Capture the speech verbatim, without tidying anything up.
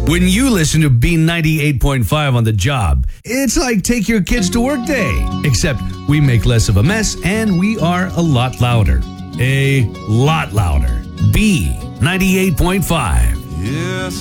When you listen to B ninety-eight point five on the job, it's like take your kids to work day. Except we make less of a mess and we are a lot louder. A lot louder. B ninety-eight point five. Yes,